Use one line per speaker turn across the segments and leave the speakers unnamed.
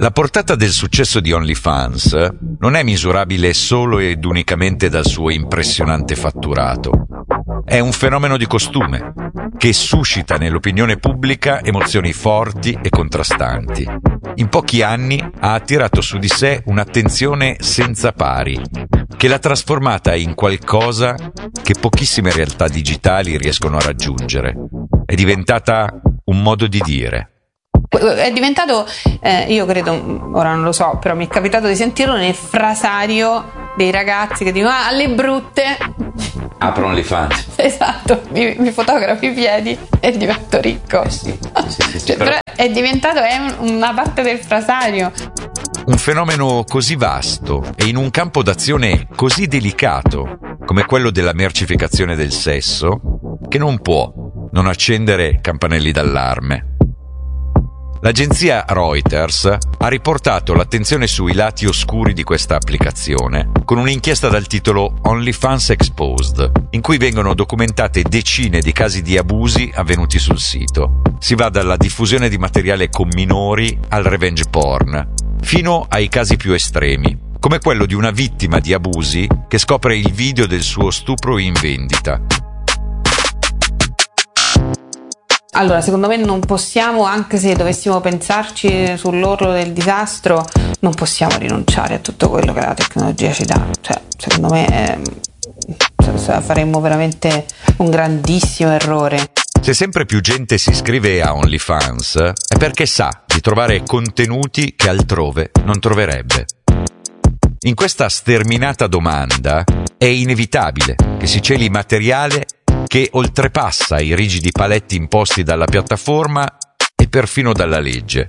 La portata del successo di OnlyFans non è misurabile solo ed unicamente dal suo impressionante fatturato. È un fenomeno di costume che suscita nell'opinione pubblica emozioni forti e contrastanti. In pochi anni ha attirato su di sé un'attenzione senza pari, che l'ha trasformata in qualcosa che pochissime realtà digitali riescono a raggiungere. È diventata un modo di dire.
È diventato, io credo, ora non lo so, però mi è capitato di sentirlo nel frasario dei ragazzi che dicono alle brutte
apro OnlyFans.
Esatto, mi fotografi i piedi e divento ricco.
Sì,
cioè, però è diventato una parte del frasario.
Un fenomeno così vasto e in un campo d'azione così delicato come quello della mercificazione del sesso che non può non accendere campanelli d'allarme. L'agenzia Reuters ha riportato l'attenzione sui lati oscuri di questa applicazione con un'inchiesta dal titolo OnlyFans Exposed, in cui vengono documentate decine di casi di abusi avvenuti sul sito. Si va dalla diffusione di materiale con minori al revenge porn, fino ai casi più estremi, come quello di una vittima di abusi che scopre il video del suo stupro in vendita.
Allora, secondo me non possiamo, anche se dovessimo pensarci sull'orlo del disastro, non possiamo rinunciare a tutto quello che la tecnologia ci dà. Cioè, secondo me faremmo veramente un grandissimo errore.
Se sempre più gente si iscrive a OnlyFans è perché sa di trovare contenuti che altrove non troverebbe. In questa sterminata domanda è inevitabile che si celi materiale che oltrepassa i rigidi paletti imposti dalla piattaforma e perfino dalla legge.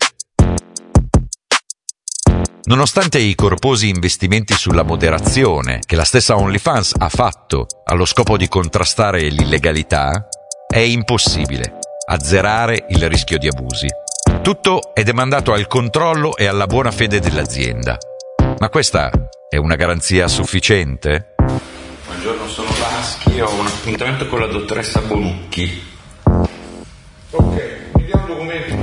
Nonostante i corposi investimenti sulla moderazione che la stessa OnlyFans ha fatto allo scopo di contrastare l'illegalità, è impossibile azzerare il rischio di abusi. Tutto è demandato al controllo e alla buona fede dell'azienda. Ma questa è una garanzia sufficiente?
Buongiorno, sono Vaschi, ho un appuntamento con la dottoressa Bonucchi.
Ok, mi dia un documento.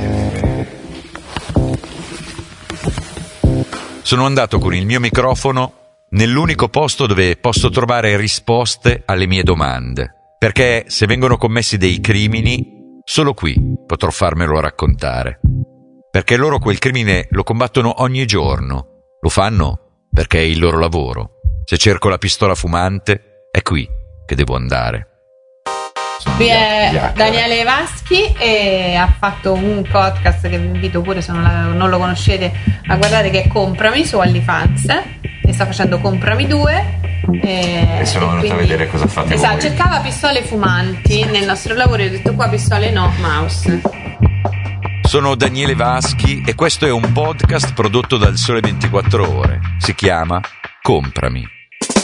Sono andato con il mio microfono nell'unico posto dove posso trovare risposte alle mie domande, perché se vengono commessi dei crimini, solo qui potrò farmelo raccontare. Perché loro quel crimine lo combattono ogni giorno, lo fanno perché è il loro lavoro. Se cerco la pistola fumante, è qui che devo andare.
Qui è Daniele Vaschi e ha fatto un podcast che vi invito pure, se non lo conoscete, a guardare, che è Comprami su OnlyFans, e sta facendo Comprami 2
e sono venuto a vedere cosa fate.
Esatto,
voi.
cercava pistole fumanti nel nostro lavoro e ho detto qua pistole no, mouse.
Sono Daniele Vaschi e questo è un podcast prodotto dal Sole 24 Ore. Si chiama Comprami.